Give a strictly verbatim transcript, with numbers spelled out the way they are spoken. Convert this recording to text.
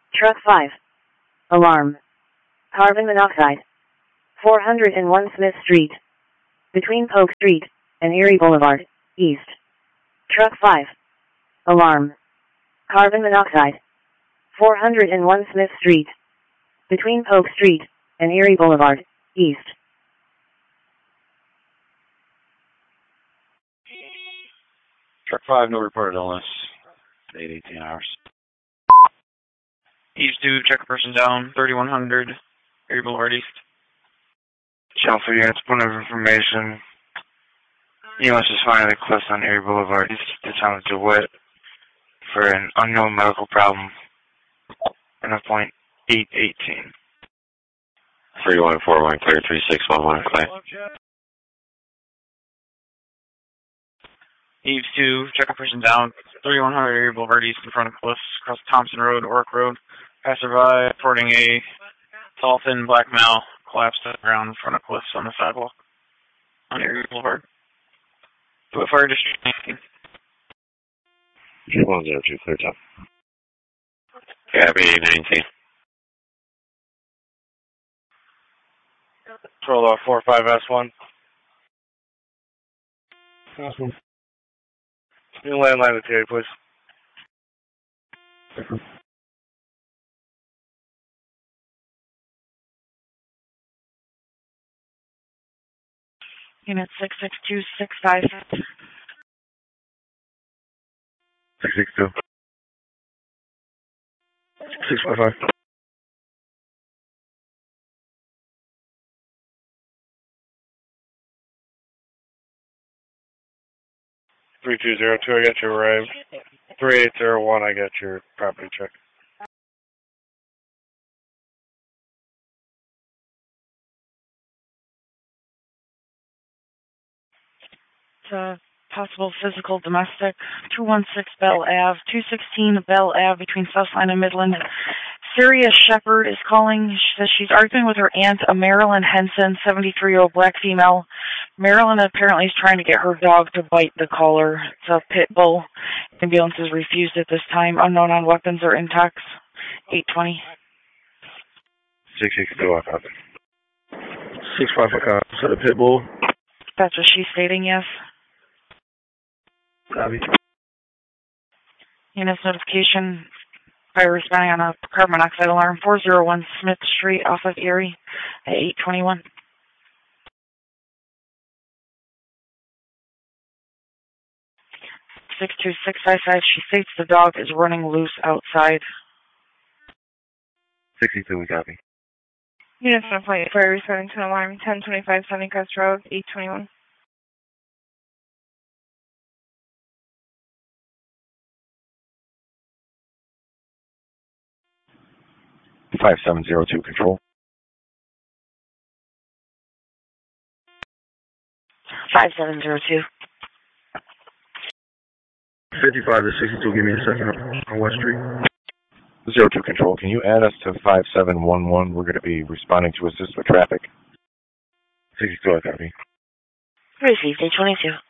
Truck five. Alarm. Carbon monoxide. four hundred one Smith Street. Between Polk Street and Erie Boulevard, East. Truck five. Alarm. Carbon monoxide. four hundred one Smith Street. Between Polk Street and Erie Boulevard, East. Truck five, no reported illness. eight eighteen hours. East two, check a person down, thirty-one hundred, Erie Boulevard East. Shelter units, point of information. E M S is finding the cliffs on Erie Boulevard East, the town of DeWitt, for an unknown medical problem. And a point eight eighteen. three one four one, clear three six one one, clear. Eves two, check a person down, thirty-one hundred Erie Boulevard East in front of cliffs, across Thompson Road, Ork Road. Passerby reporting a tall, thin black male collapsed to the ground in front of cliffs on the sidewalk on Erie Boulevard. Do a fire district. one zero two, clear top. Gabby nineteen. Control off four five S one. Awesome. New landline with Terry, please. Unit six six two six five. six six two. six five five. three two zero two, I got your arrived. three eight zero one, I got your property check. It's a possible physical domestic. two one six Bell Ave, two sixteen Bell Ave between Southline and Midland. Syria Shepherd is calling. She says she's arguing with her aunt, a Marilyn Henson, seventy-three-year-old black female. Marilyn apparently is trying to get her dog to bite the caller. It's a pit bull. Ambulance is refused at this time. Unknown on weapons or intox. eight twenty. six six two, I copy. six five five, is that a pit bull? That's what she's stating, yes. Copy. Unit's notification. Fire responding on a carbon monoxide alarm. four oh one Smith Street off of Erie at eight twenty-one. six two six five five. She states the dog is running loose outside. sixty-two, we copy. Unit seven point eight, fire responding to alarm, ten twenty-five Sunnycrest Road, eight twenty-one. five seven zero two, control. five seven zero two. fifty-five to sixty-two, give me a second on West Street. zero two, control. Can you add us to five seven one one? We're going to be responding to assist with traffic. sixty-two, I copy. Received, eight twenty-two.